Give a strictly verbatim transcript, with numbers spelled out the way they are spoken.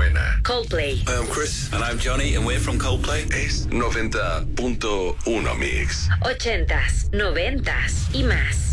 buena. Coldplay. Hi, I'm Chris. And I'm Johnny, and we're from Coldplay. Es noventa punto uno Mix. Ochentas, noventas y más.